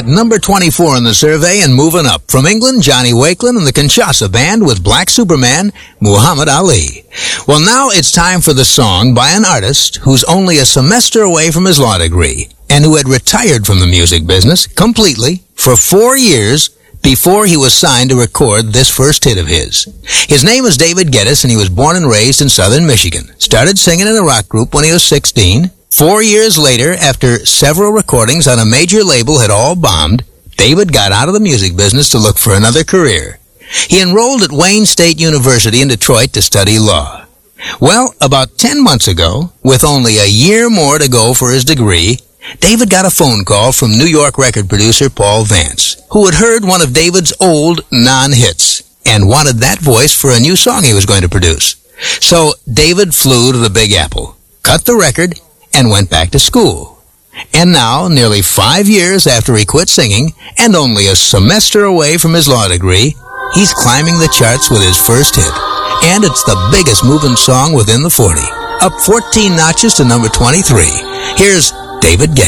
number 24 in the survey and moving up. From England, Johnny Wakelin and the Kinshasa Band with Black Superman, Muhammad Ali. Well, now it's time for the song by an artist who's only a semester away from his law degree and who had retired from the music business completely for 4 years before he was signed to record this first hit of his. His name is David Geddes, and he was born and raised in southern Michigan. Started singing in a rock group when he was 16. 4 years later, after several recordings on a major label had all bombed, David got out of the music business to look for another career. He enrolled at Wayne State University in Detroit to study law. Well, about 10 months ago, with only a year more to go for his degree, David got a phone call from New York record producer Paul Vance, who had heard one of David's old non-hits and wanted that voice for a new song he was going to produce. So David flew to the Big Apple, cut the record, and went back to school. And now, nearly 5 years after he quit singing, and only a semester away from his law degree, he's climbing the charts with his first hit. And it's the biggest moving song within the 40. Up 14 notches to number 23. Here's David Geddes.